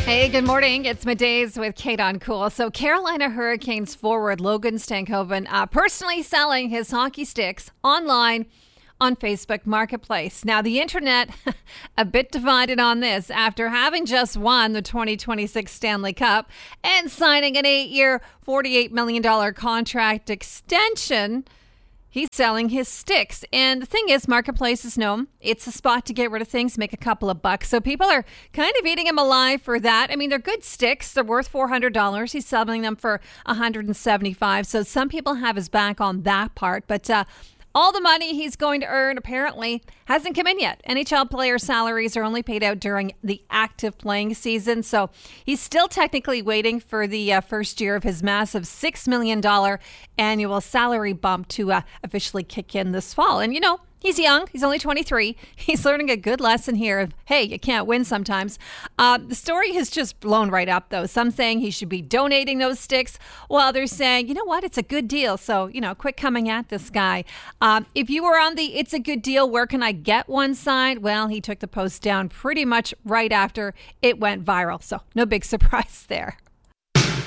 Hey, good morning. It's Middays with Kate on Cool. So Carolina Hurricanes forward Logan Stankoven personally selling his hockey sticks online on Facebook Marketplace. Now, the internet a bit divided on this after having just won the 2026 Stanley Cup and signing an 8-year, $48 million contract extension. He's selling his sticks. And the thing is, Marketplace is known. It's a spot to get rid of things, make a couple of bucks. So people are kind of eating him alive for that. I mean, they're good sticks. They're worth $400. He's selling them for $175. So some people have his back on that part. But all the money he's going to earn apparently hasn't come in yet. NHL player salaries are only paid out during the active playing season. So he's still technically waiting for the first year of his massive $6 million annual salary bump to officially kick in this fall. And, you know, he's young. He's only 23. He's learning a good lesson here of, hey, you can't win sometimes. The story has just blown right up, though. Some saying he should be donating those sticks, while others saying, you know what, it's a good deal. So, you know, quit coming at this guy. If you were on the it's a good deal, where can I get one side? Well, he took the post down pretty much right after it went viral. So no big surprise there.